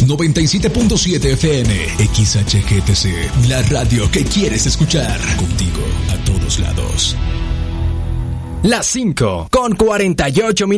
97.7 FM. XHGTC, la radio que quieres escuchar. Contigo a todos lados. Las 5:48 minutos.